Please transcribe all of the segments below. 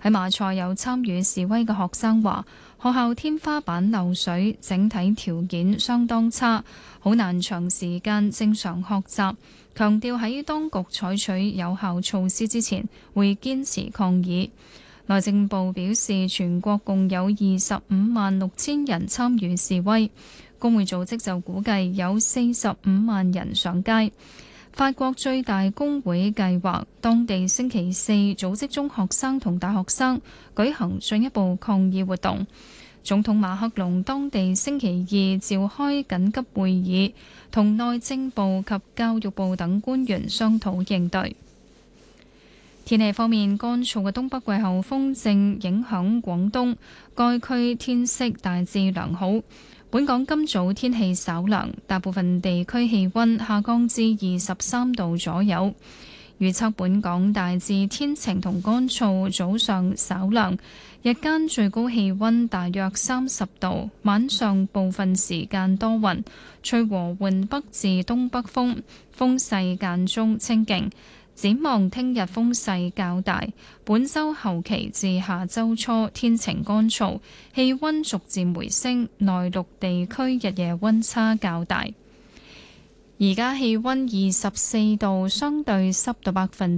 喺馬賽有參與示威嘅學生話，學校天花板漏水，整體條件相當差，好難長時間正常學習。強調喺當局採取有效措施之前，會堅持抗議。內政部表示，全國共有256000人參與示威，工會組織就估計有45萬人上街。法國最大工會計劃當地星期四組織中學生同大學生舉行進一步抗議活動。總統馬克龍當地星期二召開緊急會議，同內政部及教育部等官員商討應對。天氣方面，乾燥嘅東北季候風正影響廣東，該區天色大致良好。本港今早天氣稍涼，大部分地區氣溫下降至23度左右。預測本港大致天晴同乾燥，早上稍涼，日間最高氣溫大約30度，晚上部分時間多雲，吹和緩北至東北風，風勢間中清勁。展望聽日風勢較大，本週後期至下週初天晴乾燥，氣溫逐漸回升，內陸地區日夜溫差較大。而家氣溫24度，相對濕度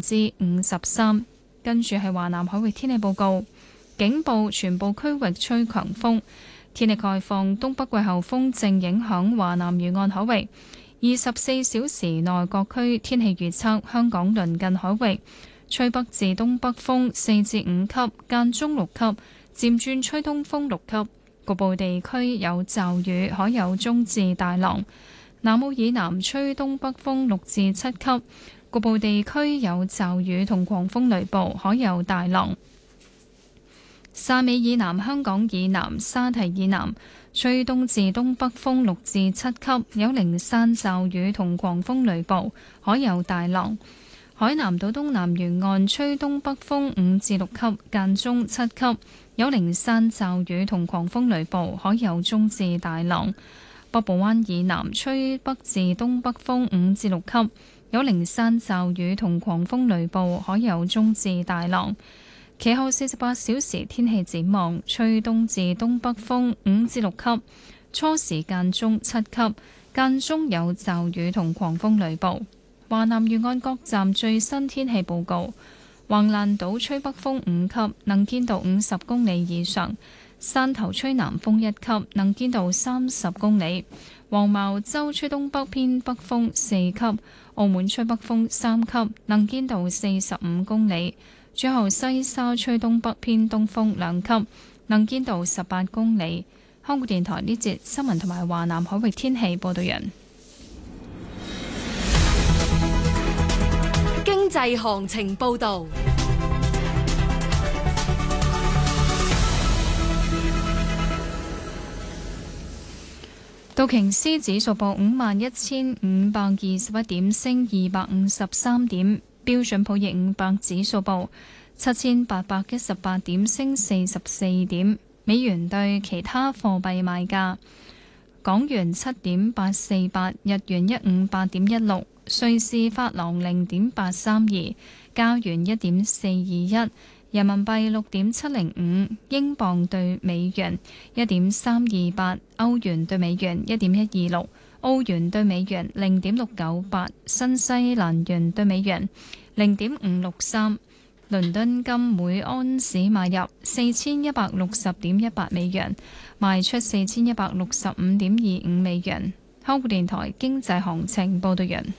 53%。跟住係華南海域天氣報告，警報全部區域吹強風，天氣概況，東北季候風正影響華南沿岸海域。24小時內各區天氣預測：香港鄰近海域吹北至東北風4至5級，間中6級，漸轉吹東風6級。局部地區有驟雨，海有中至大浪。南澳以南吹東北風6至7級，局部地區有驟雨同狂風雷暴，海有大浪。汕尾以南、香港以南、沙堤以南吹東至東北風6至7級，有零散驟雨同狂風雷暴，海有大浪。海南島東南沿岸吹東北風5至6級，間中7級，有零散驟雨同狂風雷暴，海有中至大浪。北部灣以南吹北至東北風5至6級，有零散驟雨同狂風雷暴，海有中至大浪。其後48小時天氣展望，吹東至東北風5至6級，初時間中7級，間中有驟雨同狂風雷暴。華南沿岸各站最新天氣報告：橫瀾島吹北風5級，能見度50公里以上；汕頭吹南風1級，能見度30公里；黃茅洲吹東北偏北風4級；澳門吹北風3級，能見度45公里。最後西沙吹東北偏東風2級，能見度18公里。香港電台呢節新聞同埋華南海域天氣報道人。 經濟行情報道。道瓊斯指數報51,521點，升253點。標準普爾500指數報7,818點，升44點。美元對其他貨幣賣價：港元7.848，日元158.16，瑞士法郎0.832，加元1.421，人民幣6.705，英鎊對美元1.328，歐元對美元1.126。澳元對美元0.698，新西蘭元對美元0.563，倫敦金每安士買入4160.18美元，賣出4165.25美元。香港電台經濟行情報道人。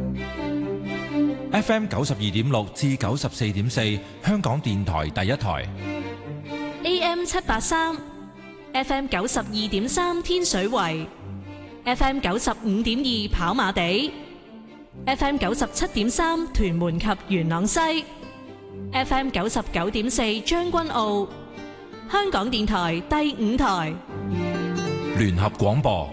FM 92.6至94.4，香港電台第一台。 AM 783 ，FM 92.3天水圍。FM 95.2跑馬地， FM 97.3屯門及元朗西， FM 99.4將軍澳。香港電台第5台聯合廣播。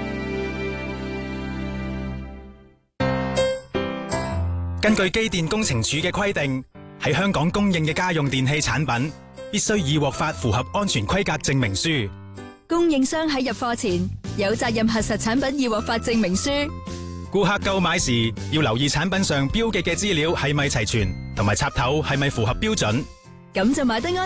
根據機電工程署嘅規定，喺香港供應嘅家用電器產品必須已獲發符合安全規格證明書。 供應商喺入貨前有責任核實產品已獲發證明書。 顧客購買時要留意產品上標記嘅資料係咪齊全，同埋插頭係咪符合標準， 咁就買得安